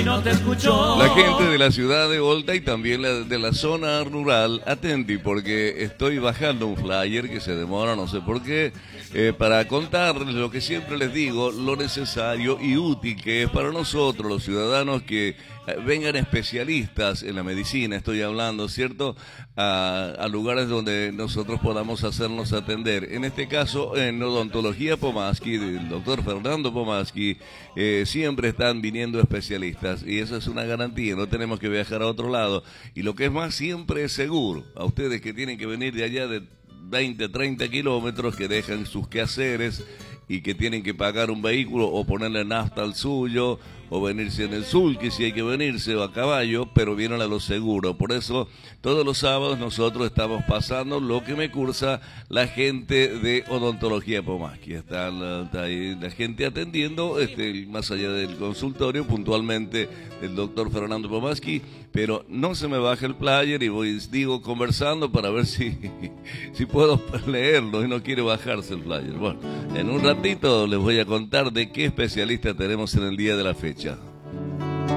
no te escuchó. La gente de la ciudad de Volta y también de la zona rural, atenti, porque estoy bajando un flyer que se demora, no sé por qué, para contarles lo que siempre les digo, lo necesario y útil que es para nosotros, los ciudadanos, que vengan especialistas en la medicina, estoy hablando, ¿cierto?, a lugares donde nosotros podamos hacernos atender. En este caso, en odontología Pomaski, del doctor Fernando Pomaski, siempre están viniendo especialistas y eso es una garantía, no tenemos que viajar a otro lado. Y lo que es más, siempre es seguro. A ustedes que tienen que venir de allá de 20, 30 kilómetros, que dejan sus quehaceres y que tienen que pagar un vehículo o ponerle nafta al suyo, o venirse en el sulky si hay que venirse, o a caballo, pero vienen a lo seguro. Por eso todos los sábados nosotros estamos pasando lo que me cursa la gente de odontología Pomaski. Está ahí la gente atendiendo, más allá del consultorio, puntualmente el doctor Fernando Pomaski, pero no se me baja el player y digo conversando para ver si puedo leerlo, y no quiere bajarse el player. Bueno, en un ratito les voy a contar de qué especialista tenemos en el día de la fecha.